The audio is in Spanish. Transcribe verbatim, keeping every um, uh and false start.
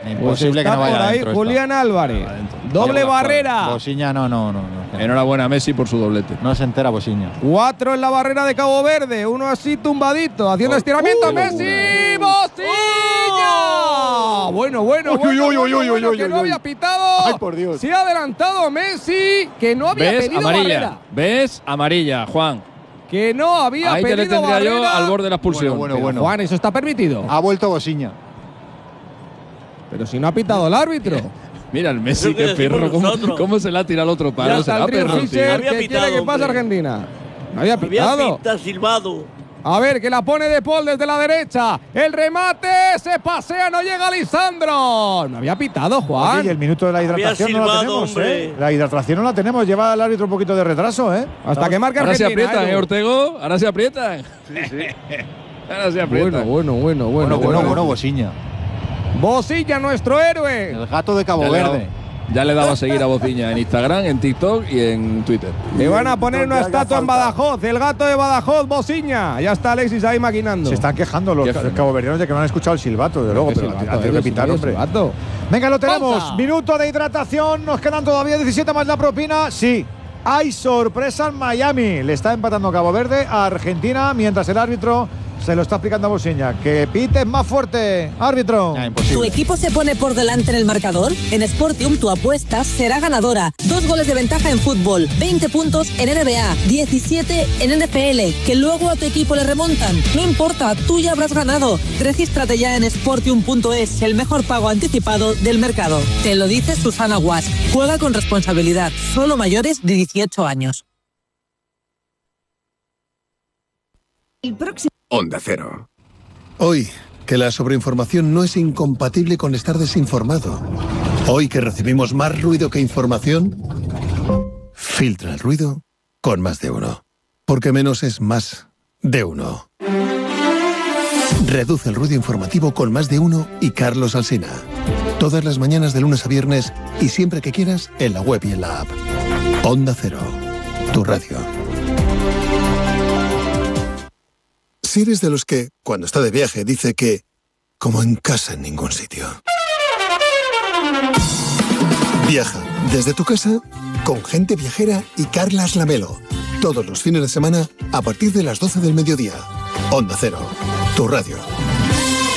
Imposible pues que no vaya por ahí adentro Julián esto. Álvarez. Doble barrera. Bosiña no, no, no, no. Enhorabuena a Messi por su doblete. No se entera Bosiña. Cuatro en la barrera de Cabo Verde. Uno así tumbadito, haciendo Oh, estiramiento. uh, ¡Messi! ¡Bosiña! Oh. Bueno, bueno, Uy, bueno, uy, uy, bueno, uy, bueno, uy, que uy, no uy. había pitado. Ay, por Dios. Se ha adelantado Messi, que no había ¿Ves? pedido Amarilla. barrera. ¿Ves? Amarilla, Juan. Que no había Ahí te pedido le tendría barrera. yo al borde de la expulsión. Bueno, Pero, bueno. Juan, ¿eso está permitido? Ha vuelto Bosiña. Pero si no ha pitado el árbitro. Mira el Messi, Eso que qué decimos perro. ¿Cómo, nosotros. cómo se la ha tirado al otro palo? Ya Se está la el Río perro, Fischer, Había que pitado, quiere que pase hombre. Argentina. No había Había pitado. pita silbado. A ver, que la pone De Paul desde la derecha. El remate se pasea, no llega Lisandro. No había pitado, Juan. Oye, y el minuto de la hidratación no la silbado, tenemos, hombre. ¿eh? La hidratación no la tenemos, lleva el árbitro un poquito de retraso, ¿eh? Hasta que marca Ahora se Argentina. aprietan, ¿eh, Edu. Ortego? Ahora se aprietan. Sí, sí. Ahora se aprietan. Bueno, bueno, bueno, bueno. Bueno, bueno, bueno, Bosiña. Bosiña, nuestro héroe. El gato de Cabo Ya le he dado- Verde. Ya le he dado a seguir a Bociña en Instagram, en TikTok y en Twitter. Le van a poner una Donde haga estatua en falta. Badajoz. El gato de Badajoz, Bosiña. Ya está Alexis ahí maquinando. Se están quejando los Qué fenómeno. caboverdianos de que no han escuchado el silbato, de luego, Qué pero silbato, antes eh, de qué pitar, hombre. silbato. Venga, lo tenemos. Pausa. Minuto de hidratación. Nos quedan todavía diecisiete más la propina. Sí. Hay sorpresa en Miami. Le está empatando Cabo Verde a Argentina mientras el árbitro se lo está explicando a Bosiña. Que pite más fuerte, árbitro. Ah, ¿Tu imposible. equipo se pone por delante en el marcador? En Sportium tu apuesta será ganadora. Dos goles de ventaja en fútbol, veinte puntos en N B A, diecisiete en N F L, que luego a tu equipo le remontan. No importa, tú ya habrás ganado. Regístrate ya en sportium punto es, el mejor pago anticipado del mercado. Te lo dice Susana Guas. Juega con responsabilidad, solo mayores de dieciocho años. El próximo. Onda Cero. Hoy, que la sobreinformación no es incompatible con estar desinformado. Hoy que recibimos más ruido que información, filtra el ruido con Más de Uno. Porque menos es más de uno. Reduce el ruido informativo con Más de Uno y Carlos Alsina. Todas las mañanas de lunes a viernes y siempre que quieras en la web y en la app. Onda Cero, tu radio. Si eres de los que, cuando está de viaje, dice que, como en casa en ningún sitio. Viaja desde tu casa con Gente Viajera y Carlas Lamelo. Todos los fines de semana a partir de las doce del mediodía. Onda Cero, tu radio.